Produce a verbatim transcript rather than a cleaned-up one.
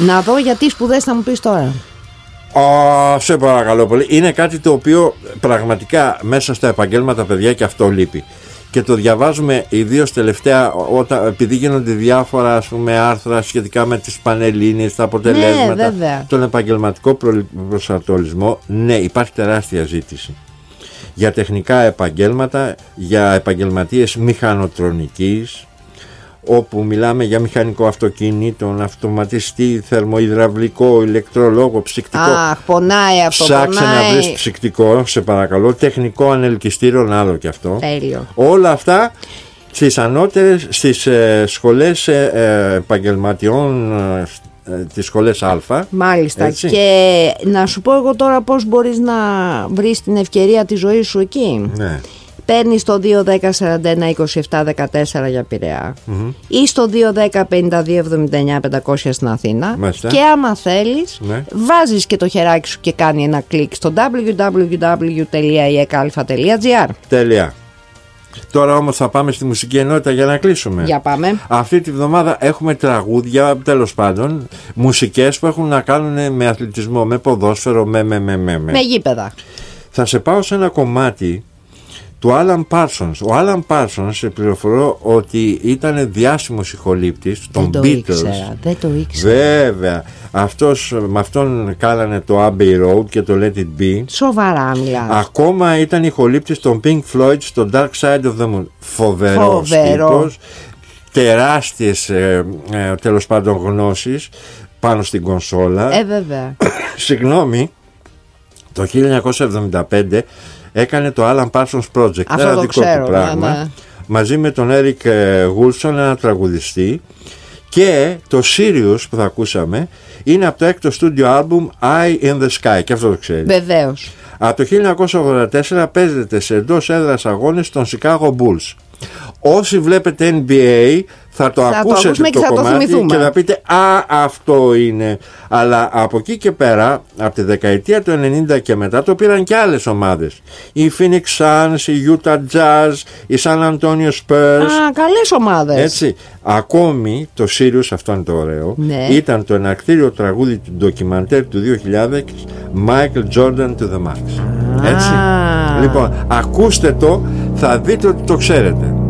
Να δω γιατί σπουδές θα μου πεις τώρα. Oh, σε παρακαλώ πολύ. Είναι κάτι το οποίο πραγματικά μέσα στα επαγγέλματα, παιδιά, και αυτό λείπει. Και το διαβάζουμε ιδίως τελευταία, όταν, επειδή γίνονται διάφορα, ας πούμε, άρθρα σχετικά με τις πανελλήνιες, τα αποτελέσματα, ναι, τον επαγγελματικό προσανατολισμό. Ναι, υπάρχει τεράστια ζήτηση για τεχνικά επαγγέλματα, για επαγγελματίες μηχανοτρονικής, όπου μιλάμε για μηχανικό αυτοκίνητο, αυτοματιστή, θερμοϊδραυλικό, ηλεκτρολόγο, ψυκτικό. Αχ, πονάει αυτό. Ψάξε πονάει. να βρεις ψυκτικό, σε παρακαλώ. Τεχνικό ανελκυστήριο, άλλο και αυτό. Τέλειο. Όλα αυτά στις ανώτερες, στις ε, σχολές ε, ε, επαγγελματιών, ε, τις σχολές Α. Μάλιστα. Έτσι. Και να σου πω εγώ τώρα πώς μπορείς να βρεις την ευκαιρία της ζωής σου εκεί. Ναι. Παίρνεις το δύο δέκα σαράντα ένα είκοσι επτά δεκατέσσερα για Πειραιά, Mm-hmm. ή στο δύο δέκα πενήντα δύο εβδομήντα εννιά πεντακόσια στην Αθήνα. Μάλιστα. Και άμα θέλεις, ναι, βάζεις και το χεράκι σου και κάνει ένα κλικ στο double-u double-u double-u τελεία ι εκ α τελεία τζι άρ. Τέλεια. Τώρα όμως θα πάμε στη μουσική ενότητα για να κλείσουμε. Για πάμε. Αυτή τη βδομάδα έχουμε τραγούδια, τέλος πάντων, μουσικές που έχουν να κάνουν με αθλητισμό, με ποδόσφαιρο, με με με με. Με γήπεδα. Θα σε πάω σε ένα κομμάτι του Άλαν Πάρσονς. Ο Άλαν Πάρσονς, σε πληροφορώ ότι ήταν διάσημος ηχολήπτης των δεν Beatles. Το ήξερα, δεν το ήξερα. Βέβαια. Αυτός, με αυτόν κάνανε το Abbey Road και το Let It Be. Σοβαρά μιλάς. Ακόμα ήταν ηχολήπτης των Pink Floyd στο Dark Side of the Moon. Φοβερός Φοβερό. τύπος. Τεράστιες ε, ε, τέλος πάντων γνώσεις πάνω στην κονσόλα. Ε, βέβαια. Συγγνώμη, το χίλια εννιακόσια εβδομήντα πέντε έκανε το Alan Parsons Project. Αυτό ένα το δικό ξέρω, του πράγμα. ναι, ναι. Μαζί με τον Eric Woolson, ένα τραγουδιστή. Και το Sirius που θα ακούσαμε είναι από το έκτο studio album Eye in the Sky. Και αυτό το ξέρει. Βεβαίως. Από το χίλια εννιακόσια ογδόντα τέσσερα παίζεται σε εντός έδρας αγώνες των Chicago Bulls. Όσοι βλέπετε N B A θα το θα ακούσετε το, το, και θα κομμάτι το και θα πείτε «Α, αυτό είναι». Αλλά από εκεί και πέρα, από τη δεκαετία του ενενήντα και μετά, το πήραν και άλλες ομάδες. Η Phoenix Suns, η Utah Jazz, η San Antonio Spurs. Α, καλές ομάδες. Έτσι. Ακόμη το Sirius, αυτό είναι το ωραίο, ναι, ήταν το εναρκτήριο τραγούδι του ντοκιμαντέρ του δύο χιλιάδες, Michael Jordan to the Max. Έτσι. Α. Λοιπόν, ακούστε το, θα δείτε ότι το ξέρετε.